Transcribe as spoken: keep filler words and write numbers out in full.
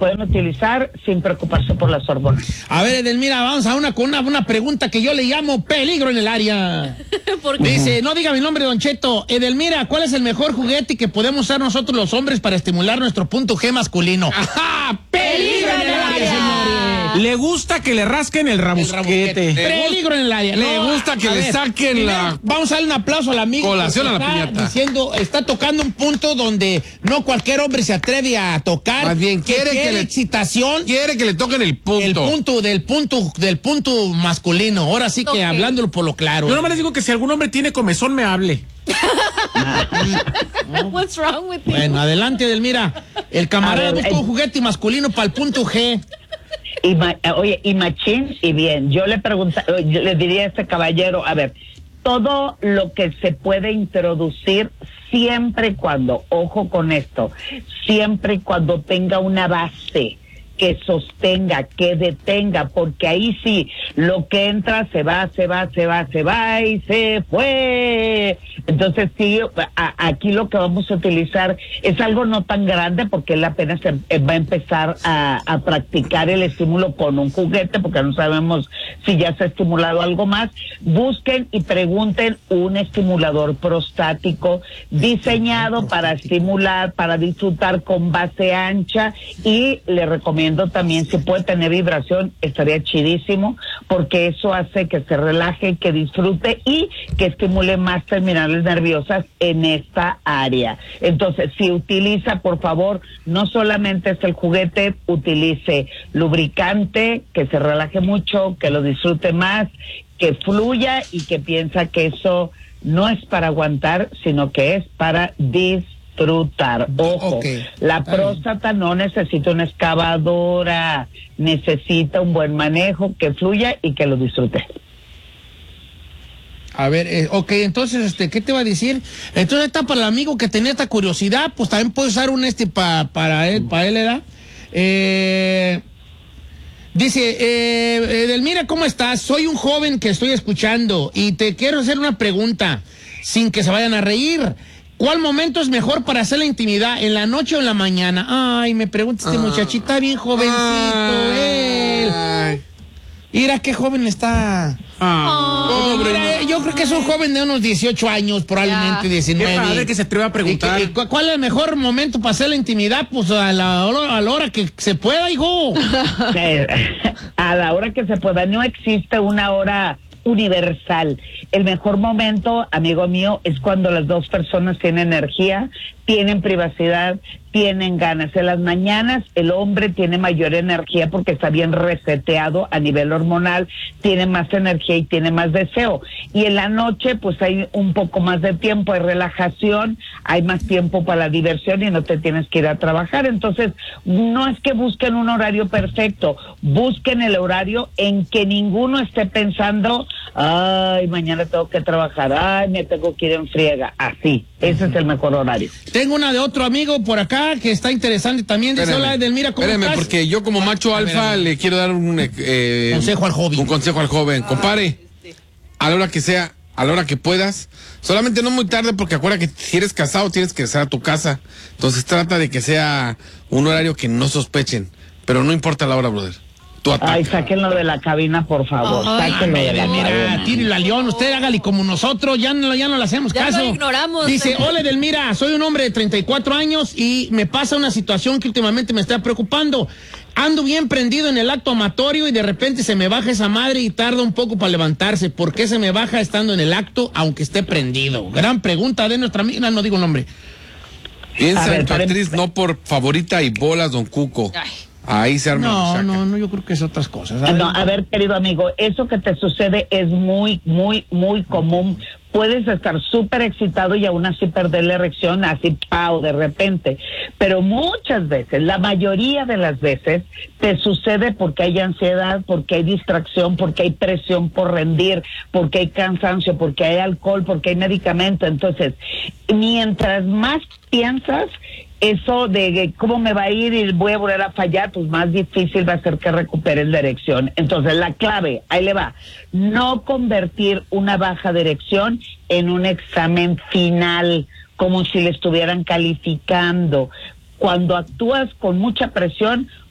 pueden utilizar sin preocuparse por las hormonas. A ver, Edelmira, vamos a una con una, una pregunta que yo le llamo peligro en el área. ¿Por qué? Dice, no diga mi nombre, Don Cheto. Edelmira, ¿cuál es el mejor juguete que podemos usar nosotros los hombres para estimular nuestro punto G masculino? ¡Ajá! ¡Peligro en el área, señores! Le gusta que le rasquen el rabusquete. Peligro en el área. Le gusta que a le ver, saquen primero, la... Vamos a darle un aplauso al amigo. Colación que a la está piñata. Diciendo, está tocando un punto donde no cualquier hombre se atreve a tocar. Más bien, quiere que le- excitación. Quiere que le toquen el punto. El punto del punto del punto masculino. Ahora sí que Ok. hablándolo por lo claro. Yo nomás les digo que si algún hombre tiene comezón, me hable. What's wrong with you? Bueno, adelante, Edelmira. El camarada A ver, busca eh. un juguete masculino para el punto G. Y ma- oye, y machín y bien. Yo le pregunta, yo le diría a este caballero, a ver, todo lo que se puede introducir siempre y cuando, ojo con esto, siempre y cuando tenga una base que sostenga, que detenga, porque ahí sí, lo que entra se va, se va, se va, se va y se fue. Entonces sí, a- aquí lo que vamos a utilizar es algo no tan grande porque él apenas em- va a empezar a, a practicar el estímulo con un juguete porque no sabemos si ya se ha estimulado algo más. Busquen y pregunten un estimulador prostático diseñado para estimular, para disfrutar con base ancha, y le recomiendo también, si puede tener vibración, estaría chidísimo, porque eso hace que se relaje, que disfrute y que estimule más terminales nerviosas en esta área. Entonces, si utiliza, por favor, no solamente es el juguete, utilice lubricante, que se relaje mucho, que lo disfrute más, que fluya y que piensa que eso no es para aguantar, sino que es para disfrutar. Ojo, Ok, la está próstata no necesita una excavadora, necesita un buen manejo, que fluya y que lo disfrute. A ver, eh, ok, entonces, este, ¿qué te va a decir? Entonces está para el amigo que tenía esta curiosidad, pues también puede usar un este pa, para él, para él, ¿verdad? Eh, dice, eh, Edelmira, ¿cómo estás? Soy un joven que estoy escuchando y te quiero hacer una pregunta, sin que se vayan a reír. ¿Cuál momento es mejor para hacer la intimidad? ¿En la noche o en la mañana? Ay, me pregunta este muchachita bien jovencito, él. Ay. Mira qué joven está. Ah, pobre. Mira, yo creo que es un joven de unos dieciocho años, probablemente Ya. diecinueve. Qué padre que se atreva a preguntar. ¿Y, qué- y cu- cuál es el mejor momento para hacer la intimidad? Pues a la hora, a la hora que se pueda, hijo. Eh, a la hora que se pueda, no existe una hora universal. El mejor momento, amigo mío, es cuando las dos personas tienen energía, tienen privacidad, tienen ganas. En las mañanas el hombre tiene mayor energía porque está bien reseteado a nivel hormonal, tiene más energía y tiene más deseo. Y en la noche pues hay un poco más de tiempo, hay relajación, hay más tiempo para la diversión y no te tienes que ir a trabajar. Entonces, no es que busquen un horario perfecto, busquen el horario en que ninguno esté pensando, ay, mañana tengo que trabajar, ay, me tengo que ir en friega. Así, ese es el mejor horario. Tengo una de otro amigo por acá que está interesante también. Dice, hola, Edelmira, ¿cómo Espérame, estás? porque yo como macho A ver, alfa a ver. le quiero dar un eh, Consejo al joven. Un consejo al joven. Compare, a la hora que sea, a la hora que puedas, solamente no muy tarde, porque acuérdate que si eres casado tienes que estar a tu casa. Entonces trata de que sea un horario que no sospechen, pero no importa la hora, brother. Tú ataca. Ay, sáquenlo de la cabina, por favor, Ay, sáquenlo de la Mira, cabina. tírelo al león, usted hágale como nosotros, ya no, ya no le hacemos Ya caso. lo ignoramos. Dice, hola Edelmira, soy un hombre de treinta y cuatro años y me pasa una situación que últimamente me está preocupando. Ando bien prendido en el acto amatorio y de repente se me baja esa madre y tarda un poco para levantarse. ¿Por qué se me baja estando en el acto aunque esté prendido? Gran pregunta de nuestra amiga, no digo nombre. Piensa A ver, en tu para- actriz, no por favorita y bolas, don Cuco. Ay. Ahí se arma. No, la chaca. no, no, yo creo que es otras cosas. Ah, no, a ver, querido amigo, eso que te sucede es muy, muy, muy común. Puedes estar súper excitado y aún así perder la erección, así, pau, de repente. Pero muchas veces, la mayoría de las veces, te sucede porque hay ansiedad, porque hay distracción, porque hay presión por rendir, porque hay cansancio, porque hay alcohol, porque hay medicamento. Entonces, mientras más piensas, eso de cómo me va a ir y voy a volver a fallar, pues más difícil va a ser que recuperes la erección. Entonces, la clave, ahí le va, no convertir una baja de erección en un examen final, como si le estuvieran calificando. Cuando actúas con mucha presión,